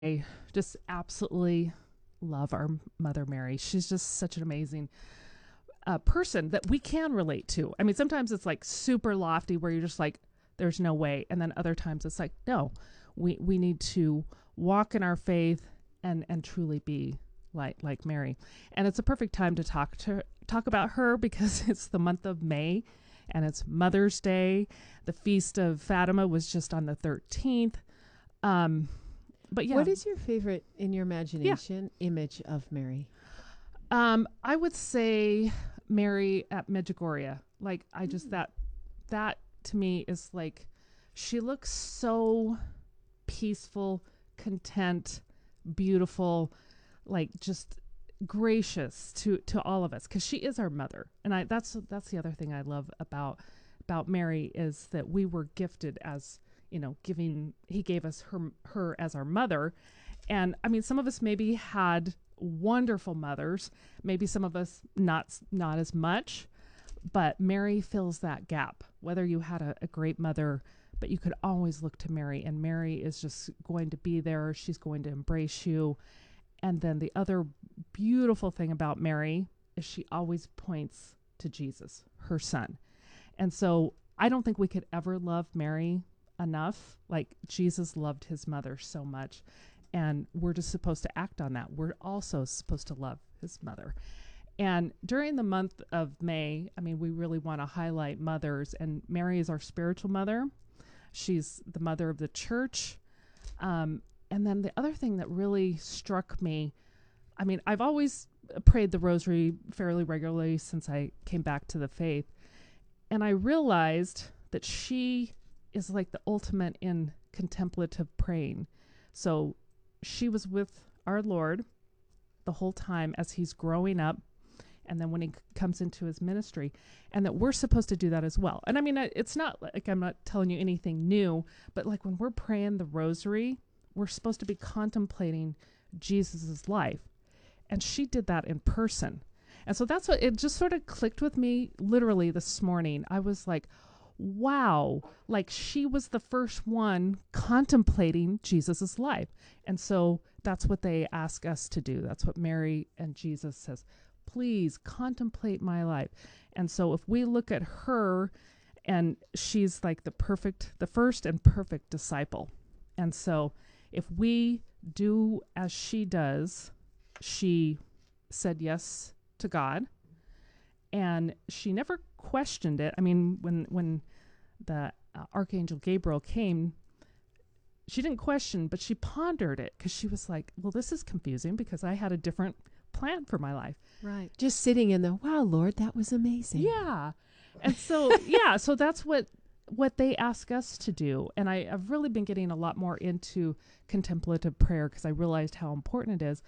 I just absolutely love our Mother Mary. She's just such an amazing person that we can relate to. I mean, sometimes it's like super lofty where you're just like, there's no way. And then other times it's like, no, we need to walk in our faith and truly be like Mary. And it's a perfect time to talk about her because it's the month of May and it's Mother's Day. The Feast of Fatima was just on the 13th. But yeah. What is your favorite, in your imagination, image of Mary? I would say Mary at Medjugorje. Like, I just, that to me is like, she looks so peaceful, content, beautiful, like just gracious to all of us, because she is our mother. And that's the other thing I love about Mary is that we were gifted as, he gave us her as our mother. And I mean, some of us maybe had wonderful mothers, maybe some of us not as much, but Mary fills that gap. Whether you had a great mother, but you could always look to Mary, and Mary is just going to be there. She's going to embrace you. And then the other beautiful thing about Mary is she always points to Jesus, her son. And so I don't think we could ever love Mary enough. Like, Jesus loved his mother so much, and we're just supposed to act on that. We're also supposed to love his mother. And during the month of May, I mean, we really want to highlight mothers, and Mary is our spiritual mother. She's the mother of the church. And then the other thing that really struck me, I mean, I've always prayed the rosary fairly regularly since I came back to the faith. And I realized that she is like the ultimate in contemplative praying. So she was with our Lord the whole time as he's growing up, and then when he comes into his ministry, and that we're supposed to do that as well. And I mean, it's not like I'm not telling you anything new, but like when we're praying the rosary, we're supposed to be contemplating Jesus's life. And she did that in person. And so that's what it just sort of clicked with me literally this morning. I was like, wow, like she was the first one contemplating Jesus's life. And so that's what they ask us to do. That's what Mary and Jesus says, please contemplate my life. And so if we look at her, and she's like the first and perfect disciple. And so if we do as she does, she said yes to God, and she never questioned it. I mean, when the Archangel Gabriel came, she didn't question, but she pondered it, because she was like, well, this is confusing because I had a different plan for my life. Right. Just sitting in the, wow, Lord, that was amazing. Yeah. And so, so that's what they ask us to do. And I've really been getting a lot more into contemplative prayer because I realized how important it is,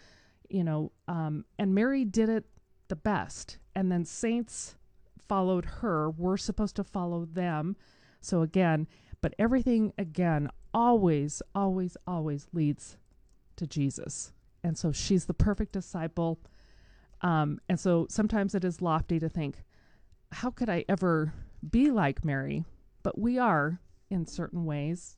and Mary did it the best. And then saints followed her. We're supposed to follow them. So again, but everything again, always, always, always leads to Jesus. And so she's the perfect disciple. And so sometimes it is lofty to think, how could I ever be like Mary? But we are in certain ways,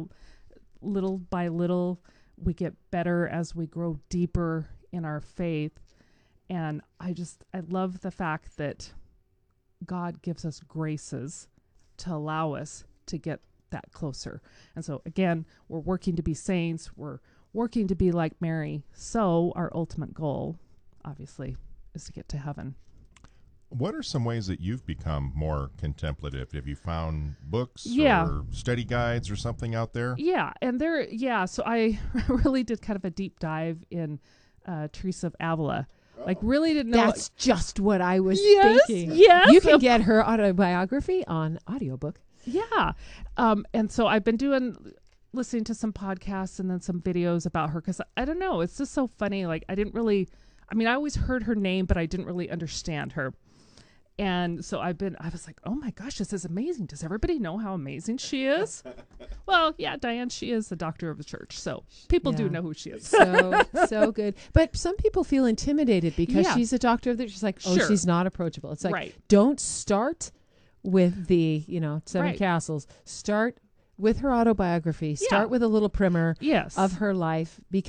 little by little, we get better as we grow deeper in our faith. And I love the fact that God gives us graces to allow us to get that closer. And so again, we're working to be saints. We're working to be like Mary. So our ultimate goal, obviously, is to get to heaven. What are some ways that you've become more contemplative? Have you found books or study guides or something out there? Yeah, and so I really did kind of a deep dive in Teresa of Avila. Like, really didn't know. That's just what I was thinking. Yes. You can get her autobiography on audiobook. Yeah. And so I've been listening to some podcasts and then some videos about her, because I don't know, it's just so funny. Like, I always heard her name, but I didn't really understand her. And so I was like, oh my gosh, this is amazing. Does everybody know how amazing she is? Well, yeah, Diane, she is the doctor of the church. So people do know who she is. So good. But some people feel intimidated because she's a doctor of the church. She's like, she's not approachable. It's like, don't start with the, seven castles. Start with her autobiography. Start with a little primer yes. of her life, because